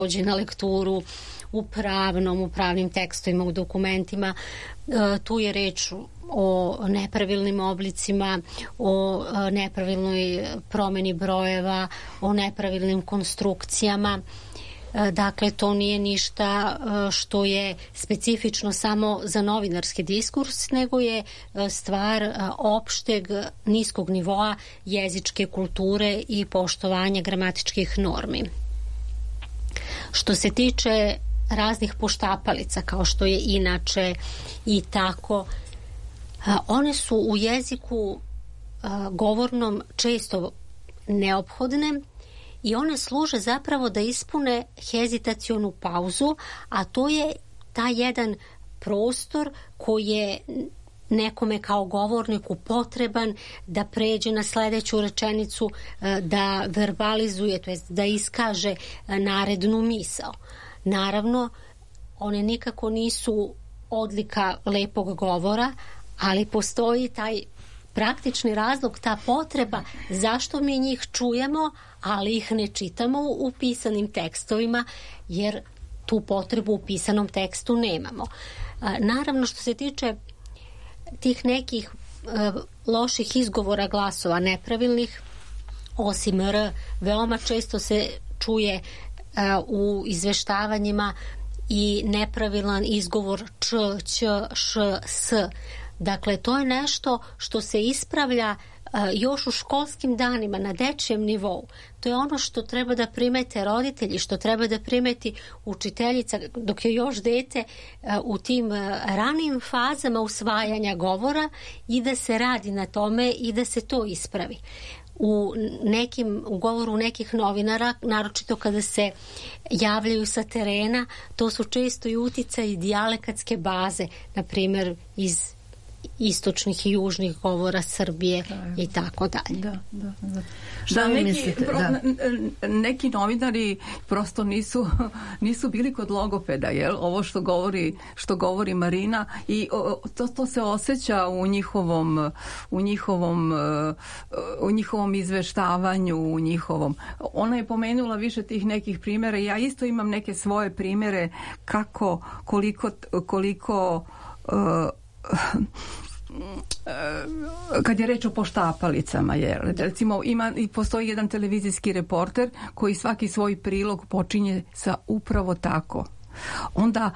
dođe na lekturu u pravnim tekstovima, u dokumentima. Tu je reč o nepravilnim oblicima, o nepravilnoj promeni brojeva, o nepravilnim konstrukcijama. Dakle, to nije ništa što je specifično samo za novinarski diskurs, nego je stvar opšteg niskog nivoa jezičke kulture i poštovanja gramatičkih normi. Što se tiče raznih poštapalica, kao što je inače i tako, one su u jeziku govornom često neophodne i one služe zapravo da ispune hezitacionu pauzu, a to je taj jedan prostor koji je nekome kao govorniku potreban da pređe na sledeću rečenicu, da verbalizuje, to jest da iskaže narednu misao. Naravno, one nikako nisu odlika lepog govora, ali postoji taj praktični razlog, ta potreba zašto mi njih čujemo, ali ih ne čitamo u pisanim tekstovima, jer tu potrebu u pisanom tekstu nemamo. Naravno, što se tiče tih nekih loših izgovora glasova, nepravilnih, osim R, veoma često se čuje u izveštavanjima i nepravilan izgovor č, ć, š, s. Dakle, to je nešto što se ispravlja još u školskim danima na dečijem nivou. To je ono što treba da primete roditelji, što treba da primeti učiteljica dok je još dete u tim ranijim fazama usvajanja govora i da se radi na tome i da se to ispravi. U govoru nekih novinara, naročito kada se javljaju sa terena, to su često i uticaji dijalekatske baze, na primjer iz istočnih i južnih govora Srbije i tako dalje. Da. Šta mislite? Neki novinari prosto nisu bili kod logopeda, jel? Ovo što govori Marina, i to se osjeća u njihovom izveštavanju, Ona je pomenula više tih nekih primjera. Ja isto imam neke svoje primjere koliko kad je reč o poštapalicama, recimo postoji jedan televizijski reporter koji svaki svoj prilog počinje sa upravo tako. Onda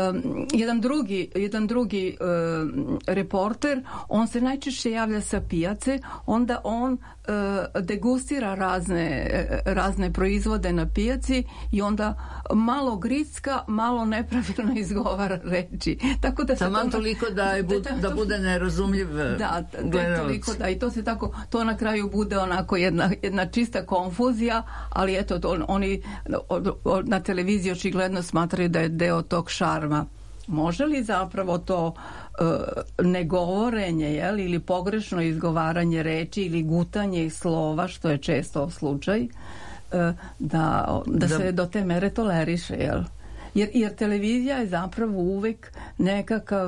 jedan drugi reporter, on se najčešće javlja sa pijace, onda on degustira razne proizvode na pijaci i onda malo gricka, malo nepravilno izgovara reči. Tako da samo toliko da bude nerazumljiv gledalac. I to se tako, to na kraju bude onako jedna čista konfuzija, ali eto, oni na televiziji očigledno smatraju da je deo tog šarma. Može li zapravo to negovorenje, ili pogrešno izgovaranje reči ili gutanje slova, što je često slučaj, da se do te mere toleriše, jel? Jer televizija je zapravo uvek nekakav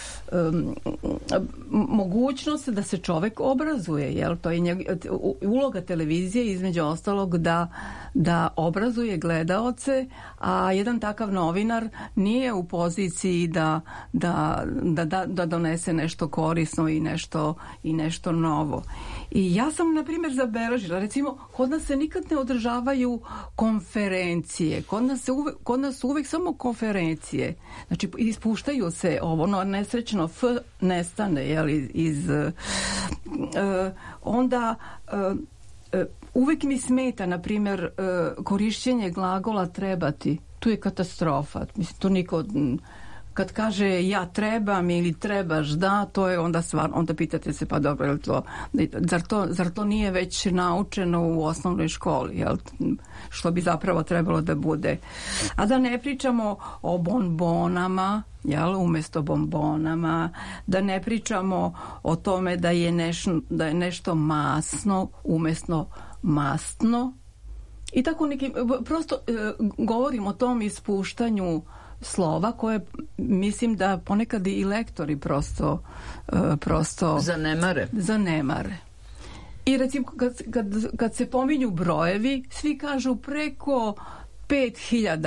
mogućnost da se čovek obrazuje, jel? To je uloga televizije, između ostalog, da obrazuje gledaoce, a jedan takav novinar nije u poziciji da donese nešto korisno i nešto novo. I ja sam, na primjer, zabeležila, recimo, kod nas se nikad ne održavaju konferencije, kod nas uvek samo konferencije. Znači, ispuštaju se ovo, nesrećno F nestane, onda uvek mi smeta, na primjer, korišćenje glagola trebati. Tu je katastrofa. Mislim, to niko... Kad kaže ja trebam ili trebaš da, to je onda pitate se, pa dobro, zar to nije već naučeno u osnovnoj školi, jel? Što bi zapravo trebalo da bude. A da ne pričamo o bonbonama, jel, umjesto bombonama, da ne pričamo o tome da je nešto masno umjesto mastno. I tako prosto govorim o tom ispuštanju slova koje mislim da ponekad i lektori prosto zanemare. I recimo kad se pominju brojevi, svi kažu preko 5000